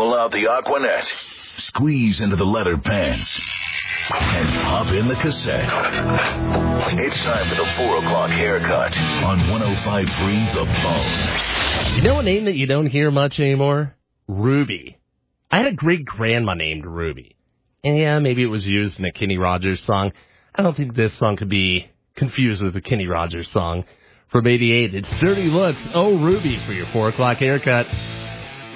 Pull out the Aquanet, squeeze into the leather pants, and pop in the cassette. It's time for the 4 o'clock haircut on 105.3 The Bone. You know a name that you don't hear much anymore? Ruby. I had a great-grandma named Ruby. And yeah, maybe it was used in a Kenny Rogers song. I don't think this song could be confused with a Kenny Rogers song from 88. It's Dirty Looks, Oh Ruby, for your 4 o'clock haircut.